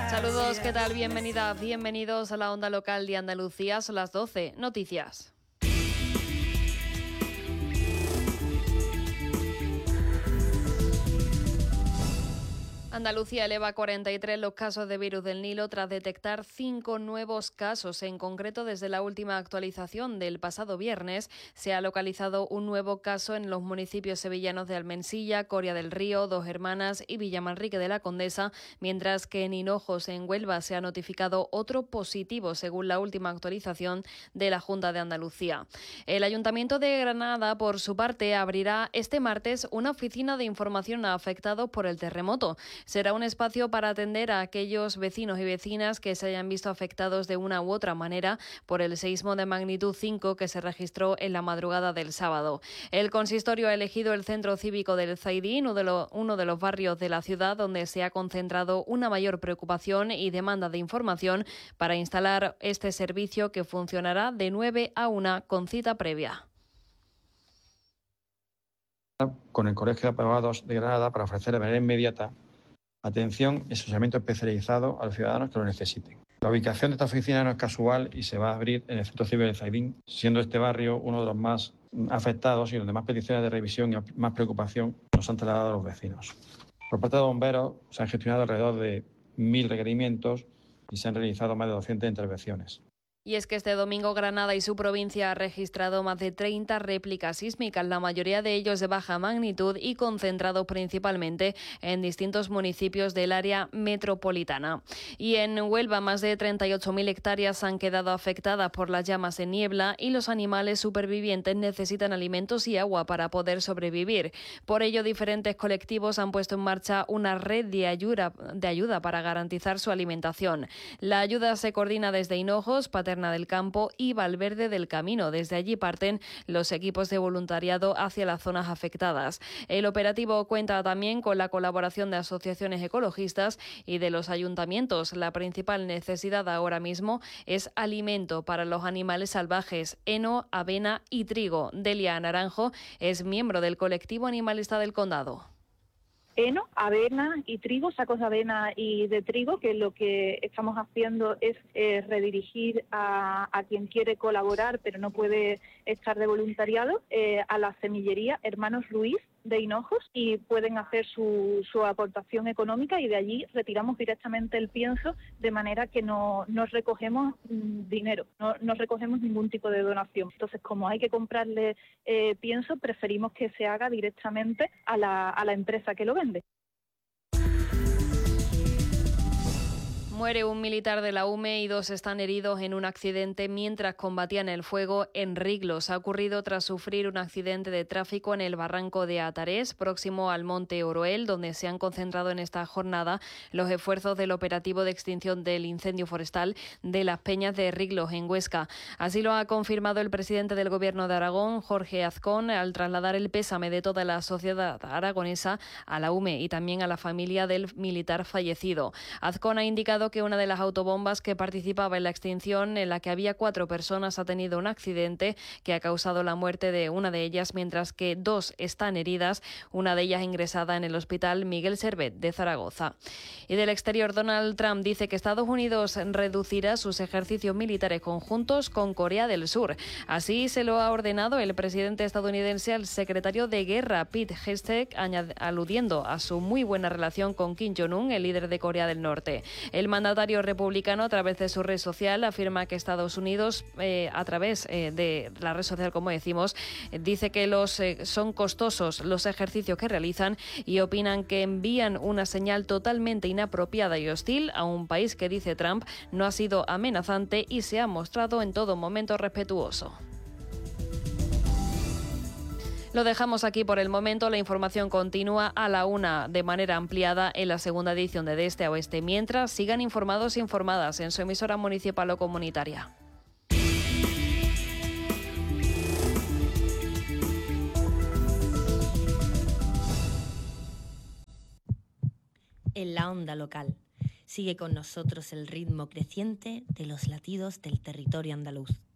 Saludos, ¿qué tal? Bienvenidas, bienvenidos a la Onda Local de Andalucía. Son las 12. Noticias. Andalucía eleva a 43 los casos de virus del Nilo tras detectar 5 nuevos casos. En concreto, desde la última actualización del pasado viernes, se ha localizado un nuevo caso en los municipios sevillanos de Almensilla, Coria del Río, Dos Hermanas y Villamanrique de la Condesa, mientras que en Hinojos, en Huelva, se ha notificado otro positivo, según la última actualización de la Junta de Andalucía. El Ayuntamiento de Granada, por su parte, abrirá este martes una oficina de información a afectados por el terremoto. Será un espacio para atender a aquellos vecinos y vecinas que se hayan visto afectados de una u otra manera por el seísmo de magnitud 5 que se registró en la madrugada del sábado. El consistorio ha elegido el Centro Cívico del Zaidín, uno de los barrios de la ciudad donde se ha concentrado una mayor preocupación y demanda de información para instalar este servicio que funcionará de 9 a 1 con cita previa. Con el Colegio de Abogados de Granada para ofrecer de manera inmediata atención y asesoramiento especializado a los ciudadanos que lo necesiten. La ubicación de esta oficina no es casual y se va a abrir en el Centro Cívico del Zaidín, siendo este barrio uno de los más afectados y donde más peticiones de revisión y más preocupación nos han trasladado los vecinos. Por parte de bomberos se han gestionado alrededor de 1.000 requerimientos y se han realizado más de 200 intervenciones. Y es que este domingo Granada y su provincia ha registrado más de 30 réplicas sísmicas, la mayoría de ellos de baja magnitud y concentrados principalmente en distintos municipios del área metropolitana. Y en Huelva, más de 38.000 hectáreas han quedado afectadas por las llamas en niebla y los animales supervivientes necesitan alimentos y agua para poder sobrevivir. Por ello, diferentes colectivos han puesto en marcha una red de ayuda para garantizar su alimentación. La ayuda se coordina desde Hinojos, Paterna del Campo y Valverde del Camino. Desde allí parten los equipos de voluntariado hacia las zonas afectadas. El operativo cuenta también con la colaboración de asociaciones ecologistas y de los ayuntamientos. La principal necesidad ahora mismo es alimento para los animales salvajes, heno, avena y trigo. Delia Naranjo es miembro del colectivo animalista del condado. Heno, avena y trigo, sacos de avena y de trigo, que lo que estamos haciendo es redirigir a quien quiere colaborar pero no puede estar de voluntariado a la semillería Hermanos Ruiz de Hinojos y pueden hacer su aportación económica y de allí retiramos directamente el pienso, de manera que no recogemos dinero, no recogemos ningún tipo de donación. Entonces, como hay que comprarle pienso, preferimos que se haga directamente a la empresa que lo vende. Muere un militar de la UME y 2 están heridos en un accidente mientras combatían el fuego en Riglos. Ha ocurrido tras sufrir un accidente de tráfico en el barranco de Atarés, próximo al monte Oroel, donde se han concentrado en esta jornada los esfuerzos del operativo de extinción del incendio forestal de las Peñas de Riglos, en Huesca. Así lo ha confirmado el presidente del Gobierno de Aragón, Jorge Azcón, al trasladar el pésame de toda la sociedad aragonesa a la UME y también a la familia del militar fallecido. Azcón ha indicado que una de las autobombas que participaba en la extinción, en la que había 4 personas, ha tenido un accidente que ha causado la muerte de una de ellas, mientras que 2 están heridas, una de ellas ingresada en el Hospital Miguel Servet de Zaragoza. Y del exterior, Donald Trump dice que Estados Unidos reducirá sus ejercicios militares conjuntos con Corea del Sur. Así se lo ha ordenado el presidente estadounidense al secretario de Guerra, Pete Hegseth, aludiendo a su muy buena relación con Kim Jong-un, el líder de Corea del Norte. El mandatario republicano, a través de su red social, afirma que Estados Unidos, a través de la red social, como decimos, dice que son costosos los ejercicios que realizan y opinan que envían una señal totalmente inapropiada y hostil a un país que, dice Trump, no ha sido amenazante y se ha mostrado en todo momento respetuoso. Lo dejamos aquí por el momento. La información continúa a la 1 de manera ampliada en la segunda edición de Este a Oeste. Mientras, sigan informados e informadas en su emisora municipal o comunitaria. En la onda local. Sigue con nosotros el ritmo creciente de los latidos del territorio andaluz.